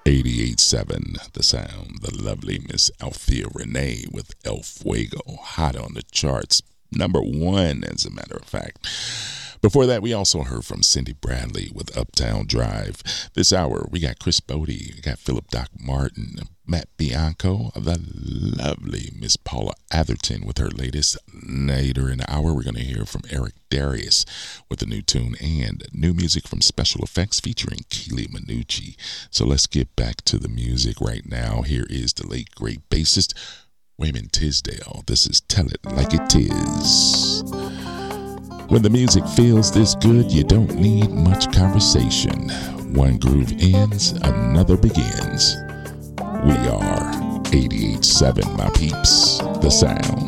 88.7 The Sound, the lovely Miss Althea Renee with El Fuego, hot on the charts, #1 as a matter of fact. Before that, we also heard from Cindy Bradley with Uptown Drive. This hour, we got Chris Bodie, we got Philip Doc Martin, Matt Bianco, the lovely Miss Paula Atherton with her latest. Later in the hour, we're going to hear from Eric Darius with a new tune and new music from Special Effects featuring Keely Minucci. So let's get back to the music right now. Here is the late, great bassist, Wayman Tisdale. This is Tell It Like It Is. When the music feels this good, you don't need much conversation. One groove ends, another begins. We are 88.7, my peeps, the sound.